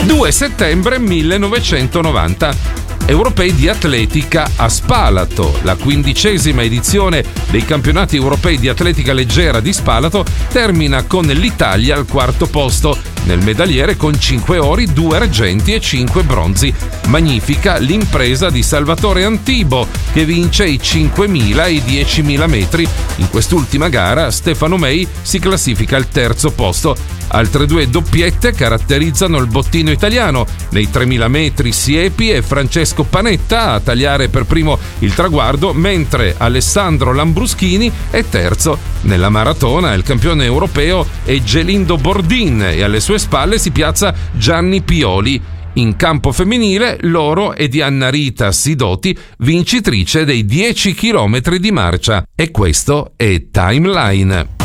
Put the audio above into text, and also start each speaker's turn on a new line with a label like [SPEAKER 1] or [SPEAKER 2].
[SPEAKER 1] 2 settembre 1990. Europei di atletica a Spalato. La 15ª edizione dei campionati europei di atletica leggera di Spalato termina con l'Italia al quarto posto nel medagliere con 5 ori, 2 argenti e 5 bronzi. Magnifica l'impresa di Salvatore Antibo, che vince i 5.000 e i 10.000 metri. In quest'ultima gara Stefano Mei si classifica al terzo posto. Altre 2 doppiette caratterizzano il bottino italiano. Nei 3.000 metri Siepi e Francesco Panetta a tagliare per primo il traguardo, mentre Alessandro Lambruschini è terzo. Nella maratona il campione europeo è Gelindo Bordin e alle sue spalle si piazza Gianni Pioli. In campo femminile l'oro è di Anna Rita Sidoti, vincitrice dei 10 km di marcia. E questo è Timeline.